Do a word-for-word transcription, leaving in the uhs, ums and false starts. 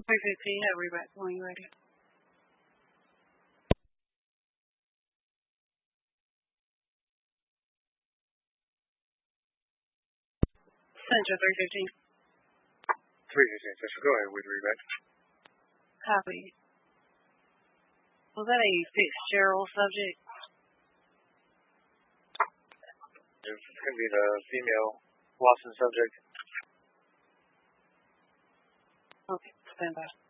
three fifteen, have reback when you're ready. Center three fifteen. three fifteen, so go ahead with reback. Copy. Was that a Fitzgerald subject? It's going to be the female Watson subject. Okay, stand by.